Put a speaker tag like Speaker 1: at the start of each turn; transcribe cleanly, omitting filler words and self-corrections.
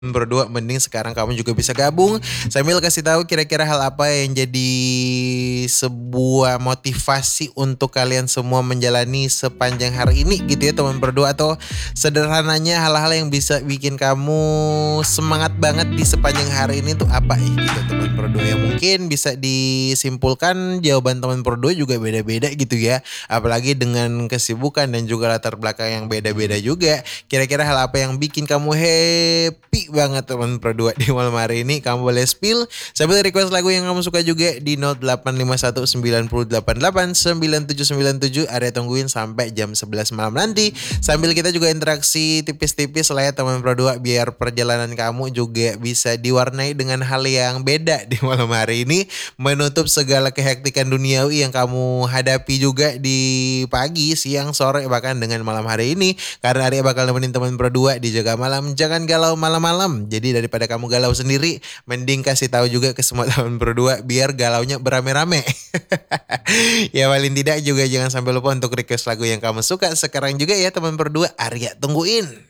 Speaker 1: berdua, mending sekarang kamu juga bisa gabung sambil kasih tahu kira-kira hal apa yang jadi sebuah motivasi untuk kalian semua menjalani sepanjang hari ini gitu ya teman berdua, atau sederhananya hal-hal yang bisa bikin kamu semangat banget di sepanjang hari ini tuh apa gitu teman berdua, yang mungkin bisa disimpulkan jawaban teman berdua juga beda-beda gitu ya, apalagi dengan kesibukan dan juga latar belakang yang beda-beda juga. Kira-kira hal apa yang bikin kamu happy banget teman berdua di malam hari ini? Kamu boleh spill sambil request lagu yang kamu suka juga di 085190889797. Ada tungguin sampai jam 11 malam nanti. Sambil kita juga interaksi tipis-tipis lah ya teman berdua, biar perjalanan kamu juga bisa diwarnai dengan hal yang beda di malam hari ini, menutup segala kehektikan duniawi yang kamu hadapi juga di pagi, siang, sore, bahkan dengan malam hari ini. Karena Arya bakal nemenin teman berdua di Jaga Malam, jangan galau malam-malam. Jadi daripada kamu galau sendiri, mending kasih tahu juga ke semua teman berdua biar galaunya berame-rame. Ya paling tidak juga jangan sampai lupa untuk request lagu yang kamu suka sekarang juga ya teman berdua. Arya tungguin.